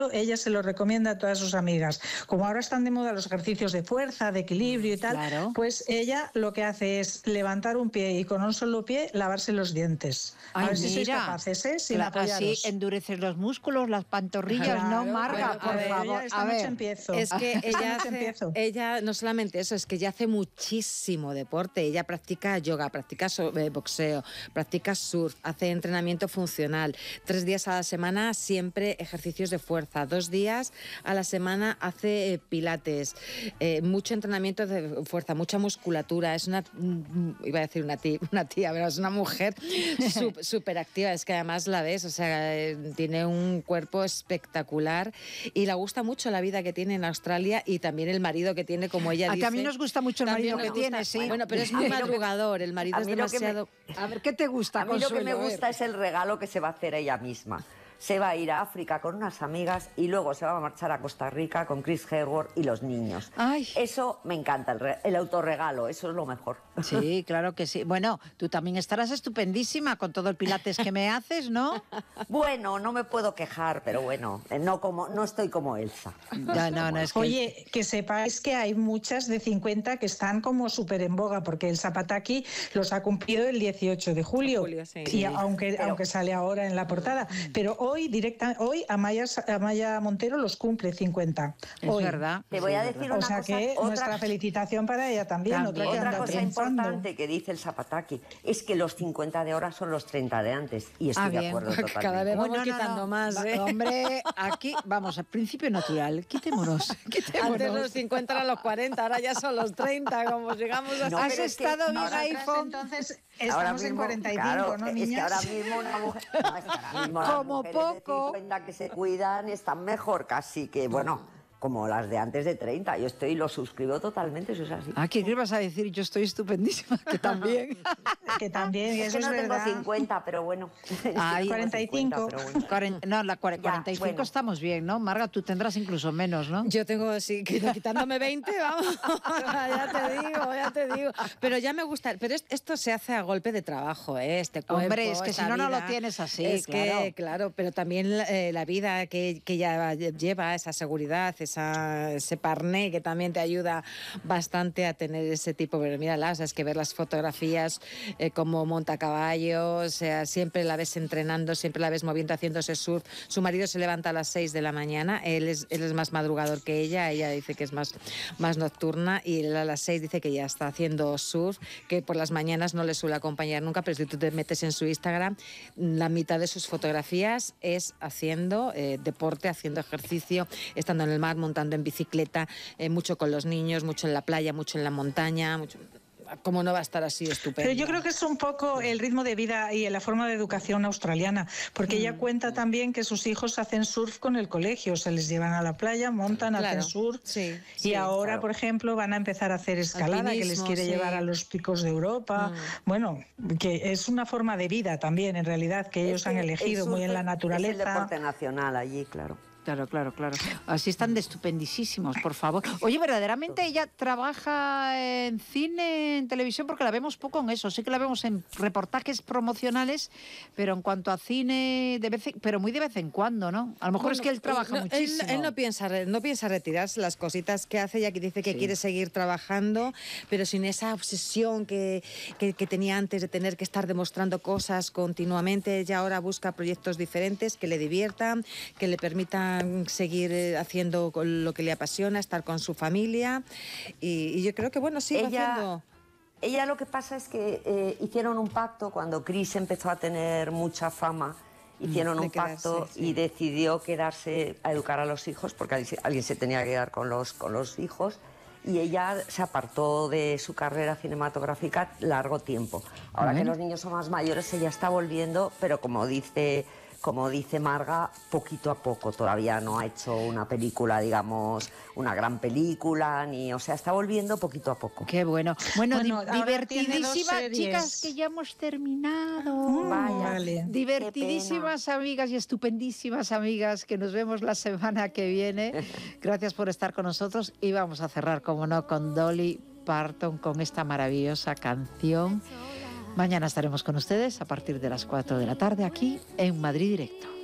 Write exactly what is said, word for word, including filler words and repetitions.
ella se lo recomienda a todas sus amigas. Como ahora están de moda los ejercicios de fuerza, de equilibrio y tal, claro. Pues ella lo que hace es levantar un pie y con un solo pie lavarse los dientes. Ay, a ver mira. si sois capaces, ¿eh? Sin claro, apoyaros. Así endureces los músculos, las pantorrillas, claro, ¿no, Marga? Bueno, por ver, favor, esta a noche ver. empiezo. Es que Esta ella, noche hace, empiezo. ella no solamente eso, es que ella hace muchísimo deporte. Ella practica yoga, practica so, eh, boxeo, practica surf, hace entrenamiento funcional. Tres días a la semana siempre ejercicios de fuerza. Dos días a la semana hace eh, pilates. Eh, mucho entrenamiento de fuerza, mucha musculatura. Es una, iba a decir una tía, una tía pero es una mujer súper activa. Es que además la ves, o sea, eh, tiene un cuerpo espectacular y le gusta mucho la vida que tiene en Australia y también el marido que tiene, como ella a dice. A mí nos gusta mucho el marido que gusta, tiene, sí. Bueno, pero es muy madrugador, el marido es demasiado... Me, a ver, ¿qué te gusta, A mí Consuelo? lo que me gusta es el regalo que se va a hacer ella misma. Se va a ir a África con unas amigas y luego se va a marchar a Costa Rica con Chris Hemsworth y los niños. Ay. Eso me encanta, el, re, el autorregalo, eso es lo mejor. Sí, claro que sí. Bueno, tú también estarás estupendísima con todo el pilates que me haces, ¿no? Bueno, no me puedo quejar, pero bueno, no, como, no estoy como Elsa. No, no, no, es que... Oye, que sepáis que hay muchas de cincuenta que están como súper en boga, porque el Zapataki los ha cumplido el dieciocho de julio, julio sí. y aunque, pero... aunque sale ahora en la portada, pero hoy directa, hoy Amaya, Amaya Montero los cumple cincuenta. Es hoy. verdad. Te voy a decir una o sea cosa, que otra... nuestra felicitación para ella también. También. Otra, que Otra anda cosa triunfando. importante que dice el Zapataki es que los cincuenta de ahora son los treinta de antes. Y estoy Ah, de bien. acuerdo totalmente. Cada vez vamos Bueno, no, quitando no. más, ¿eh? Hombre, aquí, vamos, al principio natural. Quitémonos, quitémonos. Antes los cincuenta eran los cuarenta, ahora ya son los treinta, como llegamos a... No, ¿Has pero es que estado bien, ahora- iPhone? Entonces Ahora estamos mismo, en cuarenta y cinco, claro, ¿no, es niñas? que ahora mismo una mujer, no, es que ahora mismo las Como mujeres poco. de cincuenta que se cuidan están mejor casi que, bueno, como las de antes de treinta. Yo estoy, lo suscribo totalmente, eso es así. Ah, ¿qué ibas a decir? Yo estoy estupendísima, que también. Que también, Es eso que no es tengo verdad. cincuenta, pero bueno. Ay, cuarenta y cinco. Pero bueno. Cuaren- no, la cuare- Ya, cuarenta y cinco bueno. estamos bien, ¿no? Marga, tú tendrás incluso menos, ¿no? Yo tengo, sí, quitándome veinte, vamos, ya te digo, ya te digo. Pero ya me gusta, pero es- esto se hace a golpe de trabajo, ¿eh? Este cuerpo, Hombre, es que esta si no, no lo vida. tienes así, Es claro. que, claro, pero también eh, la vida que, que ya lleva, esa seguridad, esa, ese parné que también te ayuda bastante a tener ese tipo, pero míralas, es que ver las fotografías, eh, como monta caballo, o sea, siempre la ves entrenando, siempre la ves moviendo, haciéndose surf. Su marido se levanta a las seis de la mañana, él es, él es más madrugador que ella, ella dice que es más, más nocturna, y él a las seis dice que ya está haciendo surf, que por las mañanas no le suele acompañar nunca, pero si tú te metes en su Instagram, la mitad de sus fotografías es haciendo eh, deporte, haciendo ejercicio, estando en el mar, montando en bicicleta, eh, mucho con los niños, mucho en la playa, mucho en la montaña, mucho... ¿Cómo no va a estar así estupendo? Pero yo creo que es un poco el ritmo de vida y la forma de educación australiana, porque ella cuenta también que sus hijos hacen surf con el colegio, se les llevan a la playa, montan, Claro, hacen surf, sí, y sí, ahora, claro. por ejemplo, van a empezar a hacer escalada, que les Alpinismo, quiere sí. llevar a los picos de Europa. Bueno, que es una forma de vida también, en realidad, que ellos Es que han el elegido muy surf en la es- naturaleza. Es el deporte nacional allí, claro. Claro, claro, claro. Así están de estupendísimos, por favor. Oye, verdaderamente ella trabaja en cine, en televisión, porque la vemos poco en eso. Sí que la vemos en reportajes promocionales, pero en cuanto a cine, de vez en- pero muy de vez en cuando, ¿no? A lo mejor Bueno, es que él trabaja no, él- muchísimo. Él, no piensa re- no piensa retirarse, las cositas que hace, ya que dice que Sí. quiere seguir trabajando, pero sin esa obsesión que, que, que tenía antes de tener que estar demostrando cosas continuamente. Ella ahora busca proyectos diferentes que le diviertan, que le permitan seguir eh, haciendo con lo que le apasiona, estar con su familia, y, y yo creo que, bueno, sigue Ella- haciendo... Ella lo que pasa es que eh, hicieron un pacto cuando Chris empezó a tener mucha fama. Hicieron de un pacto quedarse, sí. y decidió quedarse a educar a los hijos, porque alguien se- alguien se tenía que quedar con los, con los hijos. Y ella se apartó de su carrera cinematográfica largo tiempo. Ahora Bueno. que los niños son más mayores, ella está volviendo, pero como dice... Como dice Marga, poquito a poco. Todavía no ha hecho una película, digamos, una gran película, ni, o sea, está volviendo poquito a poco. Qué bueno. Bueno, Bueno, di- ahora tiene dos divertidísimas, series. chicas, que ya hemos terminado. Mm, Vaya. vale. Divertidísimas amigas y estupendísimas amigas, que nos vemos la semana que viene. Gracias por estar con nosotros y vamos a cerrar, como no, con Dolly Parton, con esta maravillosa canción. Mañana estaremos con ustedes a partir de las cuatro de la tarde aquí en Madrid Directo.